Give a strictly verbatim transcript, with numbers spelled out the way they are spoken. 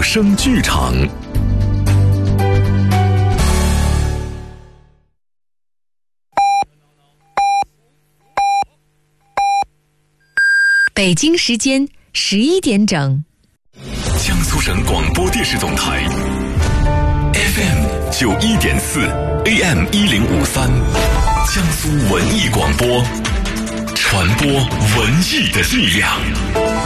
声剧场。 北京时间十一点整， 江苏省广播电视总台 F M 九一点四 A M 一零五三，江苏文艺广播，传播文艺的力量。